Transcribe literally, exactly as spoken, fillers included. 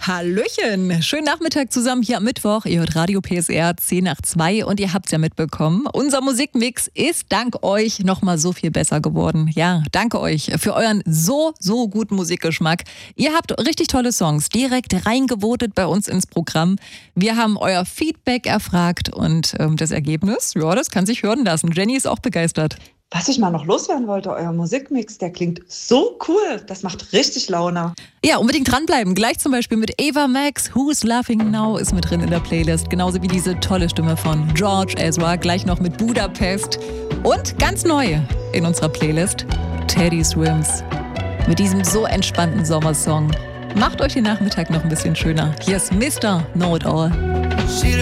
Hallöchen, schönen Nachmittag zusammen hier am Mittwoch. Ihr hört Radio P S R zehn nach zwei und ihr habt es ja mitbekommen. Unser Musikmix ist dank euch nochmal so viel besser geworden. Ja, danke euch für euren so, so guten Musikgeschmack. Ihr habt richtig tolle Songs direkt reingevotet bei uns ins Programm. Wir haben euer Feedback erfragt und ähm, das Ergebnis, ja, das kann sich hören lassen. Jenny ist auch begeistert. Was ich mal noch loswerden wollte, euer Musikmix, der klingt so cool. Das macht richtig Laune. Ja, unbedingt dranbleiben. Gleich zum Beispiel mit Ava Max, Who's Laughing Now ist mit drin in der Playlist. Genauso wie diese tolle Stimme von George Ezra. Gleich noch mit Budapest. Und ganz neu in unserer Playlist, Teddy Swims. Mit diesem so entspannten Sommersong. Macht euch den Nachmittag noch ein bisschen schöner. Hier ist Mister Know It All.